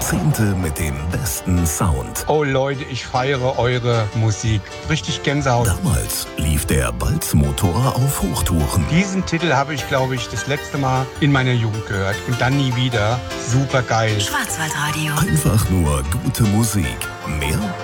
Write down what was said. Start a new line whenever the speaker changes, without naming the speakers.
Jahrzehnte mit dem besten Sound.
Oh Leute, ich feiere eure Musik. Richtig Gänsehaut.
Damals lief der Balzmotor auf Hochtouren.
Diesen Titel habe ich, glaube ich, das letzte Mal in meiner Jugend gehört. Und dann nie wieder. Super geil.
Schwarzwaldradio.
Einfach nur gute Musik. Mehr